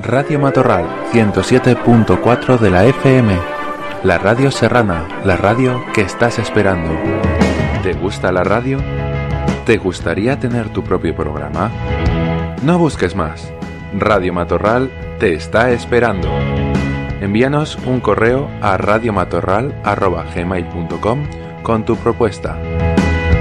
Radio Matorral 107.4 de la FM, la radio serrana, la radio que estás esperando. ¿Te gusta la radio? ¿Te gustaría tener tu propio programa? No busques más. Radio Matorral te está esperando. Envíanos un correo a radiomatorral@gmail.com con tu propuesta.